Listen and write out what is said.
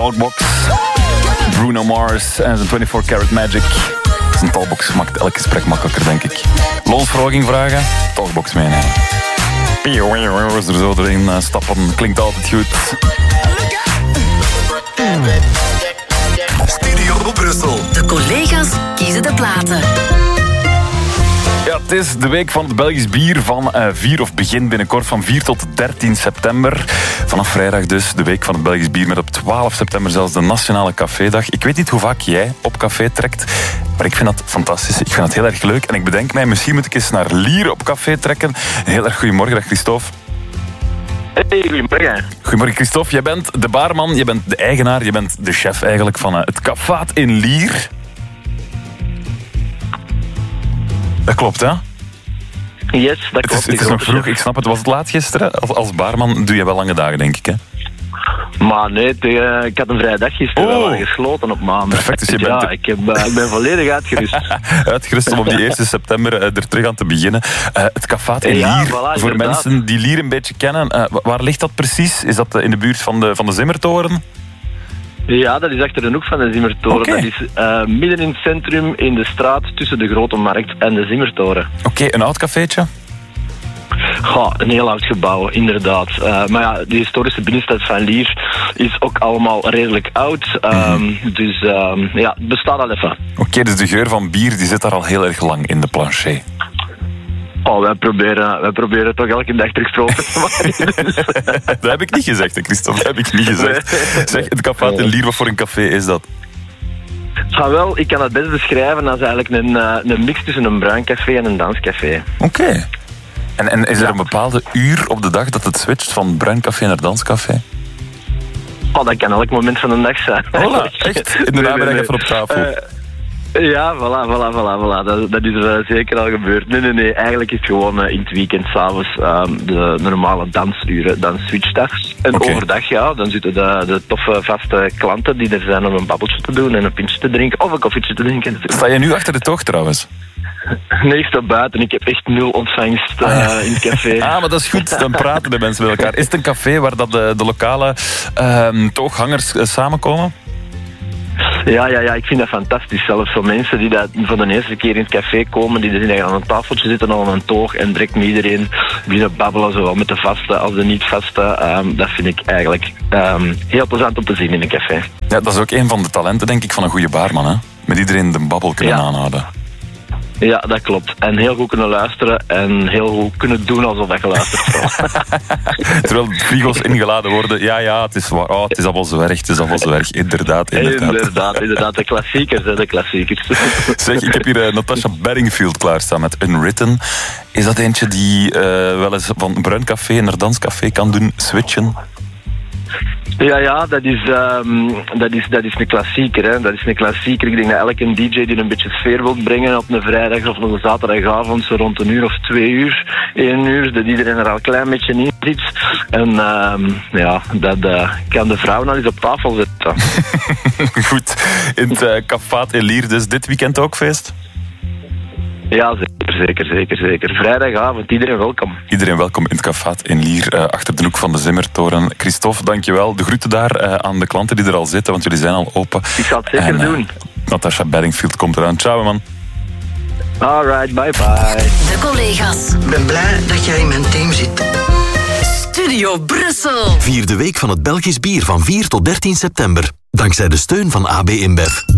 Talkbox. Bruno Mars en zijn 24 Karat Magic. Zijn Talkbox maakt elk gesprek makkelijker, denk ik. Loonsverhoging vragen, Talkbox meenemen. Als er zo erin stappen, klinkt altijd goed. Studio Brussel. De collega's kiezen de platen. Ja, het is de week van het Belgisch bier van 4 of begin binnenkort van 4 tot 13 september. Vanaf vrijdag dus de week van het Belgisch bier met op 12 september zelfs de Nationale Cafédag. Ik weet niet hoe vaak jij op café trekt, maar ik vind dat fantastisch. Ik vind dat heel erg leuk en ik bedenk mij, misschien moet ik eens naar Lier op café trekken. Een heel erg goedemorgen, dag Christophe. Hey, goedemorgen. Goedemorgen Christophe, jij bent de baarman, je bent de eigenaar, je bent de chef eigenlijk van het Caffaat in Lier. Dat klopt, hè? Yes, dat klopt. Het is nog vroeg, ik snap het. Was het laat gisteren? Als baarman doe je wel lange dagen, denk ik, hè? Maar nee, ik had een vrije dag gisteren wel gesloten op maandag. Perfect, dus je bent ik ben volledig uitgerust. Uitgerust om op die 1 september er terug aan te beginnen. Het Caffaat in Lier, voilà, voor mensen die Lier een beetje kennen. Waar ligt dat precies? Is dat in de buurt van de Zimmertoren? Ja, dat is achter de hoek van de Zimmertoren. Okay. Dat is midden in het centrum, in de straat tussen de Grote Markt en de Zimmertoren. Oké, een oud cafeetje? Goh, een heel oud gebouw, inderdaad. Maar ja, de historische binnenstad van Lier is ook allemaal redelijk oud. Dus ja, het bestaat al even. Oké, dus de geur van bier die zit daar al heel erg lang in de plancher. Oh, wij proberen toch elke dag terug stropen te maken. Dat heb ik niet gezegd, hè, Christophe. Dat heb ik niet gezegd. Zeg, het Caffaat in Lier, wat voor een café is dat? Wel, ik kan het best beschrijven als eigenlijk een mix tussen een bruin café en een danscafé. Oké. En is er een bepaalde uur op de dag dat het switcht van bruin café naar danscafé? Oh, dat kan elk moment van de dag zijn. Voilà, echt? In de namiddag even op tafel. Ja, voilà. Dat is zeker al gebeurd. Nee. Eigenlijk is het gewoon in het weekend s'avonds de normale dansuren. Dan switcht dat. En overdag, ja, dan zitten de toffe vaste klanten die er zijn om een babbeltje te doen en een pintje te drinken of een koffietje te drinken. Sta je nu achter de toog trouwens? Nee, ik sta buiten. Ik heb echt 0 ontvangst in het café. Maar dat is goed. Dan praten de mensen met elkaar. Is het een café waar dat de lokale tooghangers samenkomen? Ja, ik vind dat fantastisch. Zelfs voor mensen die dat voor de eerste keer in het café komen, die dus aan een tafeltje zitten aan een toog en direct met iedereen beginnen babbelen, zowel met de vaste als de niet-vaste. Dat vind ik eigenlijk heel plezant om te zien in een café. Ja, dat is ook een van de talenten, denk ik, van een goede baarman, hè? Met iedereen de babbel kunnen aanhouden. Ja, dat klopt. En heel goed kunnen luisteren en heel goed kunnen doen alsof dat geluisterd wordt. Terwijl de frigo's ingeladen worden. Ja, het is waar. Het is allemaal zo erg. Inderdaad. Inderdaad. De klassiekers, hè, de klassiekers. Zeg, ik heb hier Natasha Bedingfield klaarstaan met Unwritten. Is dat eentje die wel eens van bruin café naar danscafé kan doen switchen? Ja, dat is een klassieker. Hè. Dat is een klassieker. Ik denk dat elke DJ die een beetje sfeer wil brengen op een vrijdag of op een zaterdagavond, zo rond 1 uur of 2 uur, 1 uur, dat iedereen er al een klein beetje in zit. En dat kan de vrouw nou eens op tafel zetten. Goed. In het Caffaat in Lier, dus dit weekend ook feest? Ja, zeker. Vrijdagavond, iedereen welkom. Iedereen welkom in het Caffaat in Lier, achter de hoek van de Zimmertoren. Christophe, dankjewel. De groeten daar aan de klanten die er al zitten, want jullie zijn al open. Ik zal het zeker doen. Natasha Bedingfield komt eraan. Ciao, man. Alright, bye. De collega's. Ik ben blij dat jij in mijn team zit. Studio Brussel. Vier de week van het Belgisch bier van 4 tot 13 september. Dankzij de steun van AB InBev.